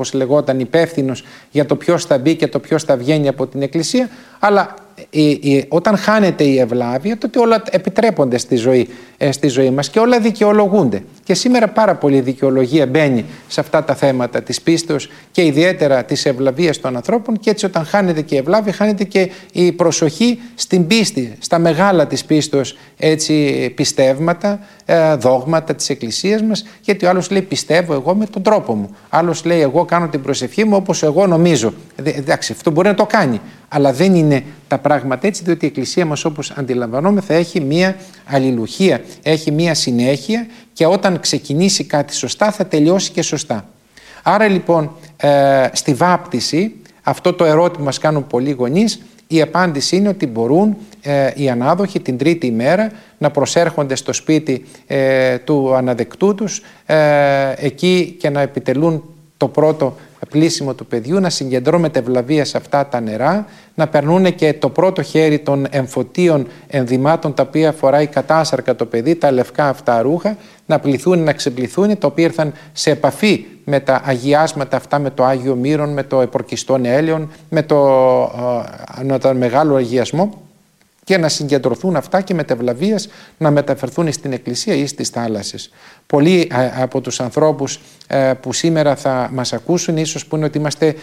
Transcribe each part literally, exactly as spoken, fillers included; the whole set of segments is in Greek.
όπως λεγόταν, υπεύθυνος για το ποιος θα μπει και το ποιος θα βγαίνει από την Εκκλησία, αλλά η, η, όταν χάνεται η ευλάβεια, τότε όλα επιτρέπονται στη ζωή, ε, στη ζωή μας και όλα δικαιολογούνται. Και σήμερα πάρα πολύ δικαιολογία μπαίνει σε αυτά τα θέματα της πίστεως και ιδιαίτερα της ευλαβίας των ανθρώπων, και έτσι όταν χάνεται και η ευλάβεια, χάνεται και η προσοχή στην πίστη, στα μεγάλα της πίστεως, έτσι, πιστεύματα, ε, δόγματα της Εκκλησίας μας, γιατί ο άλλος λέει πιστεύω εγώ με τον τρόπο μου, άλλος λέει εγώ κάνω την προσευχή μου όπως εγώ νομίζω. Εντάξει, αυτό μπορεί να το κάνει, αλλά δεν είναι τα πράγματα έτσι, διότι η Εκκλησία μας, όπως αντιλαμβανόμεθα, έχει μία αλληλουχία, έχει μία συνέχεια, και όταν ξεκινήσει κάτι σωστά θα τελειώσει και σωστά. Άρα λοιπόν ε, στη βάπτιση, αυτό το ερώτημα μας κάνουν πολλοί γονείς, η απάντηση είναι ότι μπορούν ε, οι ανάδοχοι την τρίτη ημέρα να προσέρχονται στο σπίτι ε, του αναδεκτού τους ε, εκεί και να επιτελούν το πρώτο πλήσιμο του παιδιού, να συγκεντρώνουν ευλαβία σε αυτά τα νερά, να περνούν και το πρώτο χέρι των εμφωτίων ενδυμάτων τα οποία φοράει κατάσαρκα το παιδί, τα λευκά αυτά ρούχα, να πληθούν, να ξεπληθούν, τα οποία ήρθαν σε επαφή με τα αγιάσματα αυτά, με το Άγιο Μύρον, με το Επορκιστόν Έλεον, με το, με το μεγάλο αγιασμό, και να συγκεντρωθούν αυτά και μετευλαβίας να μεταφερθούν στην Εκκλησία ή στις θάλασσες. Πολλοί ε, από τους ανθρώπους ε, που σήμερα θα μας ακούσουν ίσως πούνε ότι είμαστε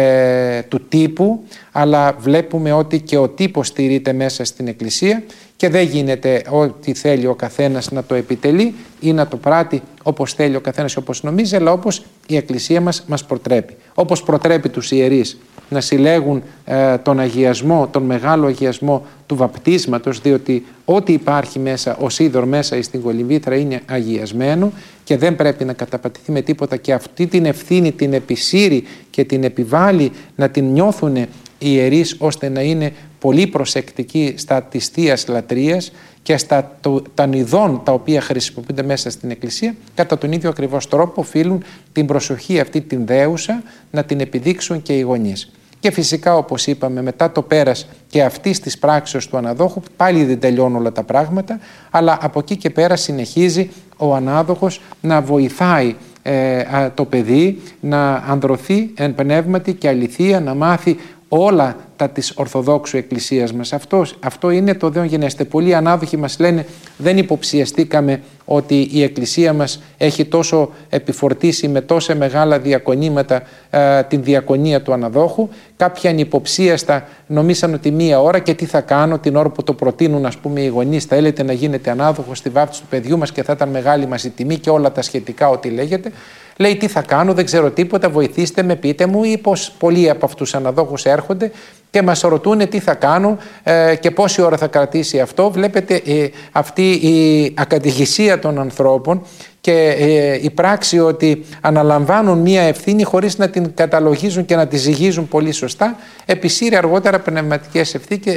ε, του τύπου, αλλά βλέπουμε ότι και ο τύπος στηρείται μέσα στην Εκκλησία και δεν γίνεται ό,τι θέλει ο καθένας να το επιτελεί ή να το πράττει όπως θέλει ο καθένας, όπως νομίζει, αλλά όπως η Εκκλησία μας μας προτρέπει. Όπως προτρέπει τους ιερείς να συλλέγουν ε, τον αγιασμό, τον μεγάλο αγιασμό του βαπτίσματος, διότι ό,τι υπάρχει μέσα, ο σίδωρ μέσα στην κολυμβήθρα είναι αγιασμένο και δεν πρέπει να καταπατηθεί με τίποτα, και αυτή την ευθύνη την επισύρει και την επιβάλλει να την νιώθουν οι ιερείς, ώστε να είναι πολύ προσεκτικοί στα της Θείας Λατρείας και στα των ειδών τα οποία χρησιμοποιούνται μέσα στην Εκκλησία. Κατά τον ίδιο ακριβώς τρόπο οφείλουν την προσοχή αυτή την δέουσα να την επιδείξουν και οι γονείς. Και φυσικά, όπως είπαμε, μετά το πέρας και αυτής της πράξεως του αναδόχου, πάλι δεν τελειώνουν όλα τα πράγματα, αλλά από εκεί και πέρα συνεχίζει ο ανάδοχος να βοηθάει ε, το παιδί να ανδρωθεί εν πνεύματι και αληθεία, να μάθει όλα τα της Ορθοδόξου Εκκλησίας μας. Αυτό, αυτό είναι το δέον γενέστε. Πολλοί ανάδοχοι μας λένε δεν υποψιαστήκαμε ότι η Εκκλησία μας έχει τόσο επιφορτήσει με τόσα μεγάλα διακονήματα ε, την διακονία του αναδόχου. Κάποιοι ανυποψίαστα νομίσαν ότι μία ώρα και τι θα κάνω την ώρα που το προτείνουν, ας πούμε, οι γονείς, θέλετε να γίνετε ανάδοχος στη βάπτιση του παιδιού μας και θα ήταν μεγάλη μας η τιμή και όλα τα σχετικά ό,τι λέγεται. Λέει τι θα κάνω, δεν ξέρω τίποτα, βοηθήστε με, πείτε μου, ή πως πολλοί από αυτούς τους αναδόχους έρχονται και μας ρωτούν τι θα κάνω ε, και πόση ώρα θα κρατήσει αυτό. Βλέπετε ε, αυτή η ακατηγησία των ανθρώπων και ε, η πράξη ότι αναλαμβάνουν μία ευθύνη χωρίς να την καταλογίζουν και να τη ζυγίζουν πολύ σωστά, επισύρει αργότερα πνευματικές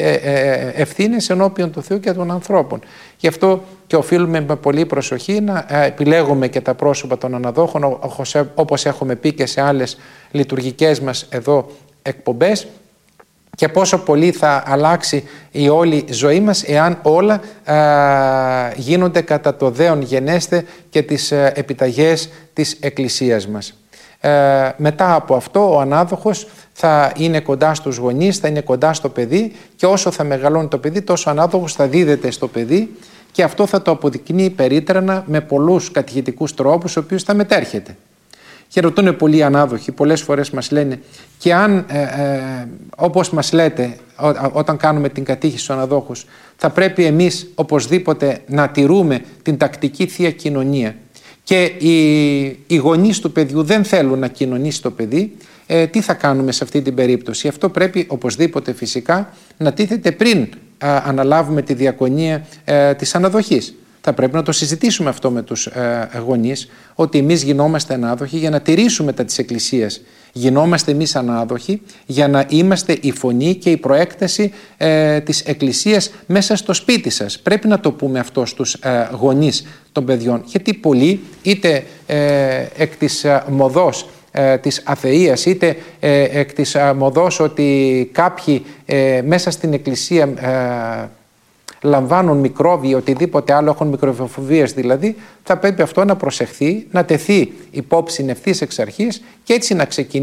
ευθύνες ενώπιον του Θεού και των ανθρώπων. Γι' αυτό και οφείλουμε με πολύ προσοχή να επιλέγουμε και τα πρόσωπα των αναδόχων, όπως έχουμε πει και σε άλλες λειτουργικές μας εδώ εκπομπές, και πόσο πολύ θα αλλάξει η όλη ζωή μας εάν όλα α, γίνονται κατά το δέον γενέστε και τις α, επιταγές της Εκκλησίας μας. Ε, μετά από αυτό ο ανάδοχος θα είναι κοντά στους γονείς, θα είναι κοντά στο παιδί, και όσο θα μεγαλώνει το παιδί τόσο ο ανάδοχος θα δίδεται στο παιδί, και αυτό θα το αποδεικνύει περίτρανα με πολλούς κατηχητικούς τρόπους, ο οποίους θα μετέρχεται. Και ρωτούν πολλοί ανάδοχοι, πολλές φορές μας λένε, και αν ε, ε, όπως μας λέτε ό, όταν κάνουμε την κατήχηση στους αναδόχους, θα πρέπει εμείς οπωσδήποτε να τηρούμε την τακτική Θεία Κοινωνία και οι, οι γονείς του παιδιού δεν θέλουν να κοινωνήσει το παιδί, ε, τι θα κάνουμε σε αυτή την περίπτωση? Αυτό πρέπει οπωσδήποτε φυσικά να τίθεται πριν α, αναλάβουμε τη διακονία ε, της αναδοχής. Θα πρέπει να το συζητήσουμε αυτό με τους ε, γονείς, ότι εμείς γινόμαστε ανάδοχοι για να τηρήσουμε τα της Εκκλησίας. Γινόμαστε εμείς ανάδοχοι για να είμαστε η φωνή και η προέκταση ε, της Εκκλησίας μέσα στο σπίτι σας. Πρέπει να το πούμε αυτό στους ε, γονείς των παιδιών, γιατί πολλοί είτε ε, εκ της ε, μοδός ε, της αθείας, είτε ε, εκ της ε, μοδός ότι κάποιοι ε, μέσα στην Εκκλησία ε, λαμβάνουν μικρόβια, οτιδήποτε άλλο, έχουν μικροβιοφοβίες δηλαδή, θα πρέπει αυτό να προσεχθεί, να τεθεί υπόψη ευθύς εξ αρχής και έτσι να ξεκινήσει